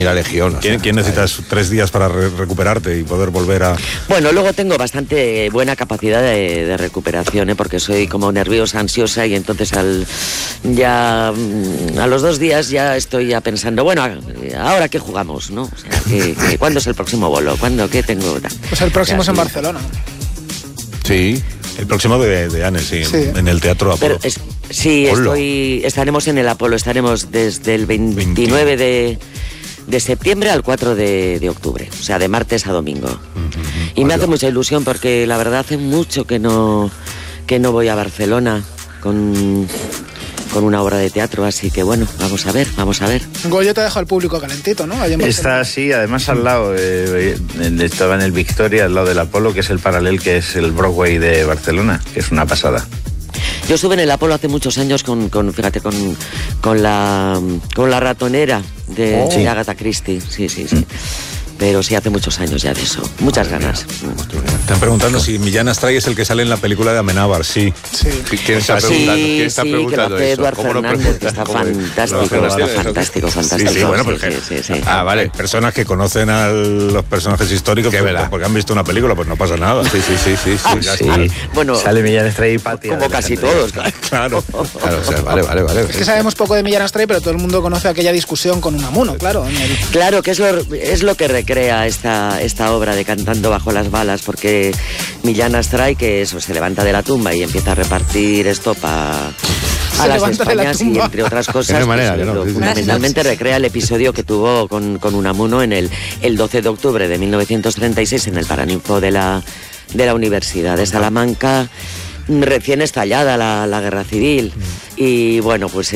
y la Legión. ¿Quién necesitas 3 días para recuperarte y poder volver a...? Bueno, luego tengo bastante buena capacidad de recuperación, porque soy como nerviosa, ansiosa, y entonces a los 2 días ya estoy ya pensando, bueno, ¿ahora qué jugamos, no? O sea, ¿cuándo es el próximo bolo? ¿Qué tengo? Pues el próximo es en Barcelona. Sí. El próximo de Anne, sí, en el Teatro Apolo. Sí, estaremos en el Apolo, estaremos desde el 29 de septiembre al 4 de octubre, o sea, de martes a domingo. Y me hace mucha ilusión porque la verdad hace mucho que no voy a Barcelona con una obra de teatro, así que bueno, vamos a ver. Goyo te deja al público calentito, ¿no? Está así, además al lado, estaba en el Victoria, al lado del Apolo, que es el paralel, que es el Broadway de Barcelona, que es una pasada. Yo estuve en el Apolo hace muchos años con la ratonera de Agatha Christie, sí. Pero sí, hace muchos años ya de eso. Muchas ganas. Están preguntando si Millán Astray es el que sale en la película de Amenábar. Sí. ¿Quién está preguntando que eso? Eduard Fernández, que está fantástico. Sí, bueno, sí. Vale. Personas que conocen a los personajes históricos porque han visto una película, pues no pasa nada. Sí. Bueno, sale Millán Astray y Patti. Como casi todos, claro. O sea, vale. Es que sabemos poco de Millán Astray, pero todo el mundo conoce aquella discusión con Unamuno, claro. Claro, que es lo que recrea esta obra de Cantando bajo las balas, porque Millán Astray, que eso, se levanta de la tumba y empieza a repartir estopa a las Españas, y entre otras cosas, fundamentalmente recrea el episodio que tuvo con Unamuno en el 12 de octubre de 1936 en el Paraninfo de la Universidad de Salamanca, recién estallada la guerra civil. Y bueno, pues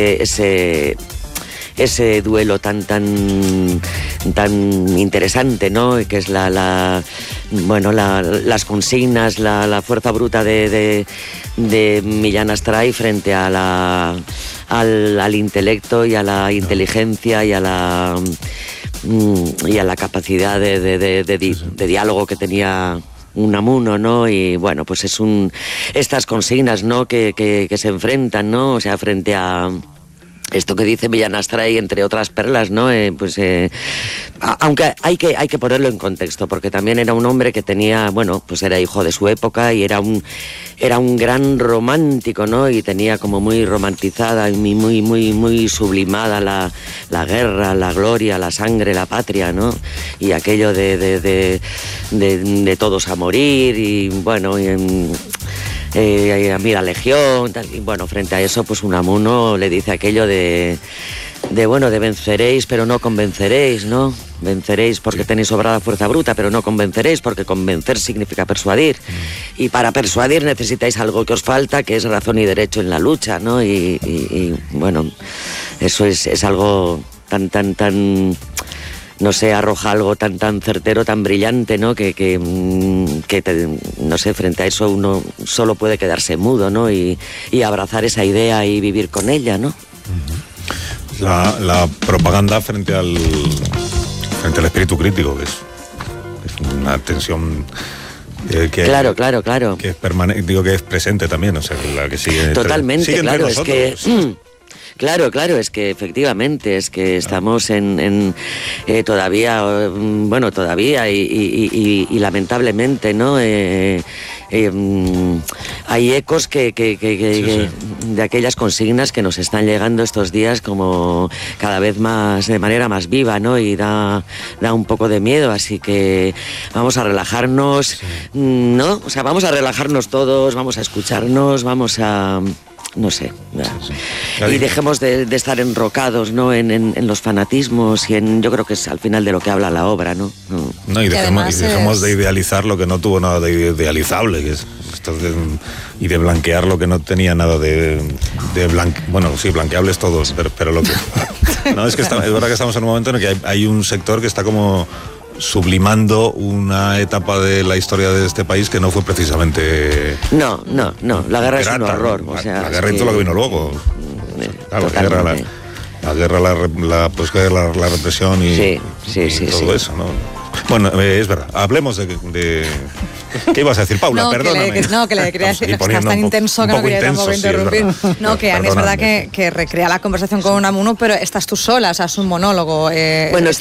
ese duelo tan interesante, ¿no? Que es las consignas, la fuerza bruta de Millán Astray frente al intelecto y a la inteligencia y a la capacidad de diálogo que tenía Unamuno, ¿no? Y bueno, pues estas consignas, ¿no? Que se enfrentan, ¿no? O sea, frente a esto que dice Millán Astray, entre otras perlas, ¿no? Aunque hay que ponerlo en contexto, porque también era un hombre que tenía, bueno, pues era hijo de su época y era un gran romántico, ¿no? Y tenía como muy romantizada y muy sublimada la guerra, la gloria, la sangre, la patria, ¿no? Y aquello de todos a morir, y bueno, a mí la Legión, tal, y bueno, frente a eso, pues Unamuno le dice aquello de venceréis, pero no convenceréis, ¿no? Venceréis porque tenéis sobrada fuerza bruta, pero no convenceréis, porque convencer significa persuadir. Y para persuadir necesitáis algo que os falta, que es razón y derecho en la lucha, ¿no? Y bueno, eso es algo tan no sé, arroja algo tan certero, tan brillante, ¿no? Que no sé, frente a eso uno solo puede quedarse mudo, ¿no? Y abrazar esa idea y vivir con ella, ¿no? La propaganda frente al espíritu crítico, que es una tensión claro. Que es permanente, digo, que es presente también, o sea, la que sigue. Totalmente, claro, es que Claro, es que efectivamente, es que estamos todavía y lamentablemente, ¿no? Hay ecos de aquellas consignas que nos están llegando estos días como cada vez más, de manera más viva, ¿no? Y da un poco de miedo, así que vamos a relajarnos, ¿no? O sea, vamos a relajarnos todos, vamos a escucharnos, vamos a... no sé, y dejemos de estar enrocados, ¿no? en los fanatismos, y yo creo que es al final de lo que habla la obra, ¿no? Y dejemos de idealizar lo que no tuvo nada de idealizable, que es esto y de blanquear lo que no tenía nada bueno, sí, blanqueables todos, pero lo que no, es que es verdad que estamos en un momento en el que hay un sector que está como sublimando una etapa de la historia de este país que no fue precisamente... No, la guerra es un horror. La guerra y todo lo que vino luego. La guerra, la posguerra, la represión y todo eso, ¿no? Bueno, es verdad. Hablemos de... ¿Qué ibas a decir, Paula? Perdóname. Que le quería decir, estás tan intenso que no quería tampoco interrumpir. No, que Ani es verdad que recrea la conversación con Unamuno, pero estás tú sola, o sea, es un monólogo. Bueno,